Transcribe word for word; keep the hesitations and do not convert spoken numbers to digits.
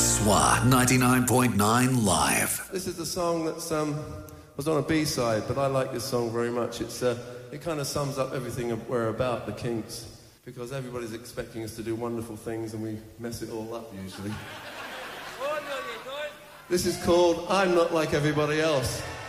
S W A ninety-nine point nine Live. This is a song that's um, was on a B-side, but I like this song very much. It's uh, it kind of sums up everything we're about, the Kinks, because everybody's expecting us to do wonderful things and we mess it all up usually. This is called I'm Not Like Everybody Else.